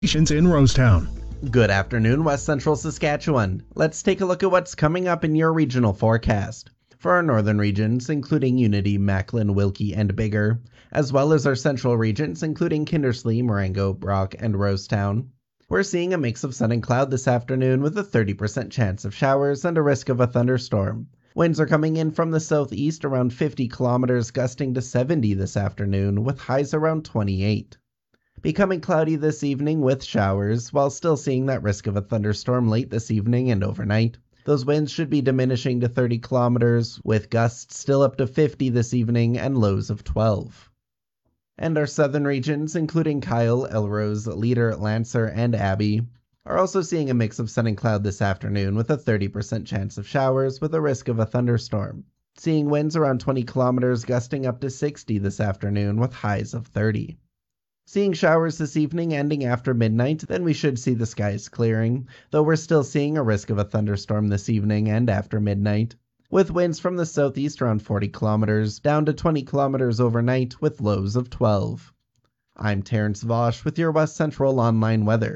in Rosetown. Good afternoon, West Central Saskatchewan. Let's take a look at what's coming up in your regional forecast. For our northern regions, including Unity, Macklin, Wilkie, and Biggar, as well as our central regions, including Kindersley, Marengo, Brock, and Rosetown, we're seeing a mix of sun and cloud this afternoon with a 30% chance of showers and a risk of a thunderstorm. Winds are coming in from the southeast around 50 kilometers, gusting to 70 this afternoon, with highs around 28. Becoming cloudy this evening with showers, while still seeing that risk of a thunderstorm late this evening and overnight. Those winds should be diminishing to 30 kilometers, with gusts still up to 50 this evening and lows of 12. And our southern regions, including Kyle, Elrose, Leader, Lancer, and Abbey, are also seeing a mix of sun and cloud this afternoon with a 30% chance of showers with a risk of a thunderstorm. Seeing winds around 20 kilometers, gusting up to 60 this afternoon with highs of 30. Seeing showers this evening ending after midnight, then we should see the skies clearing, though we're still seeing a risk of a thunderstorm this evening and after midnight, with winds from the southeast around 40 kilometers, down to 20 kilometers overnight with lows of 12. I'm Terrence Vosch with your West Central Online weather.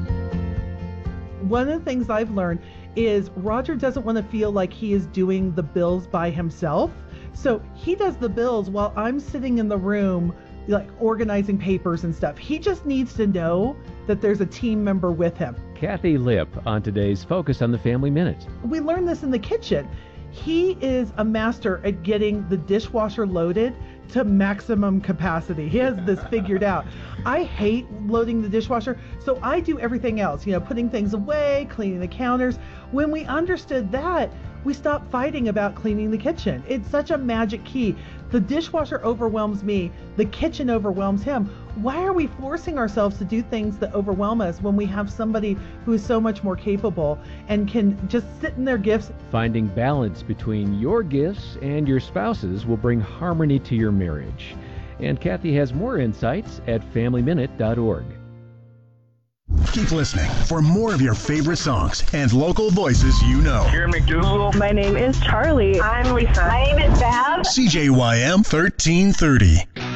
One of the things I've learned is Roger doesn't want to feel like he is doing the bills by himself, so he does the bills while I'm sitting in the room like organizing papers and stuff. He just needs to know that there's a team member with him. Kathy Lipp on today's Focus on the Family Minute. We learned this in the kitchen. He is a master at getting the dishwasher loaded to maximum capacity. He has this figured out. I hate loading the dishwasher, so I do everything else, putting things away, cleaning the counters. When we understood that, we stopped fighting about cleaning the kitchen. It's such a magic key. The dishwasher overwhelms me. The kitchen overwhelms him. Why are we forcing ourselves to do things that overwhelm us when we have somebody who is so much more capable and can just sit in their gifts? Finding balance between your gifts and your spouse's will bring harmony to your marriage. And Kathy has more insights at FamilyMinute.org. Keep listening for more of your favorite songs and local voices you know. Karen McDougal. My name is Charlie. I'm Lisa. My name is Bab. CJYM 1330.